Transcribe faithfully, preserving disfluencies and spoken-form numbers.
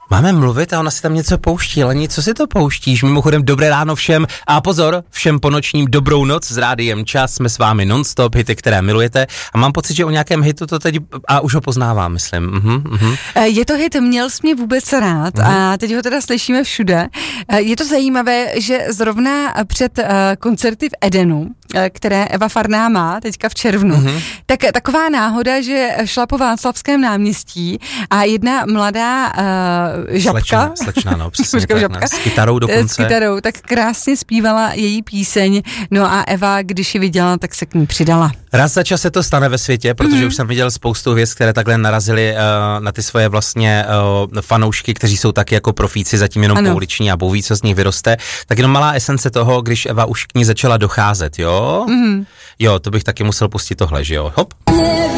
Máme mluvit a ona si tam něco pouští, Leni, co si to pouštíš? Mimochodem dobré ráno všem a pozor, všem ponočním dobrou noc s Rádiem Čas, jsme s vámi non-stop, hity, které milujete a mám pocit, že o nějakém hitu to teď, a už ho poznávám, myslím. Uh-huh, uh-huh. Je to hit Měl jsi mě vůbec rád uh-huh. a teď ho teda slyšíme všude. Je to zajímavé, že zrovna před uh, koncerty v Edenu, uh, které Eva Farná má teďka v červnu, uh-huh. tak taková náhoda, že šla po Václavském náměstí a jedna mladá uh, žabka, slečna, slečna, no, přesně tak, žabka, no, s kytarou dokonce. S kytarou, tak krásně zpívala její píseň, no a Eva, když ji viděla, tak se k ní přidala. Raz za čas se to stane ve světě, protože mm-hmm. už jsem viděl spoustu hvězd, které takhle narazily uh, na ty svoje vlastně uh, fanoušky, kteří jsou taky jako profíci, zatím jenom ano. pouliční a Bůh ví, co z nich vyroste. Tak jenom malá esence toho, když Eva už k ní začala docházet, jo? Mm-hmm. Jo, to bych taky musel pustit tohle, že jo? Hop.